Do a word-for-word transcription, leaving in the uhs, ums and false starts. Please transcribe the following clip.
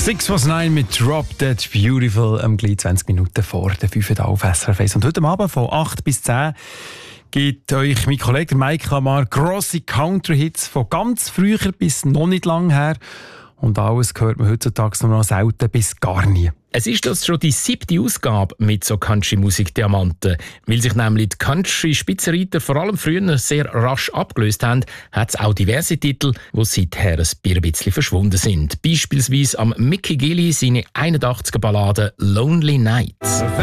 six was nine mit Drop Dead Beautiful, am gleich zwanzig Minuten vor der fünf auf S R F eins. Und heute Abend von acht bis zehn gibt euch mein Kollege Mike Lamar grosse Country-Hits von ganz früher bis noch nicht lang her. Und alles hört man heutzutage nur noch selten bis gar nie. Es ist das schon die siebte Ausgabe mit so Country-Musik-Diamanten. Weil sich nämlich die Country-Spitzenreiter vor allem früher sehr rasch abgelöst haben, hat es auch diverse Titel, die seither ein bisschen verschwunden sind. Beispielsweise am Mickey Gilley seine einundachtziger Ballade «Lonely Nights».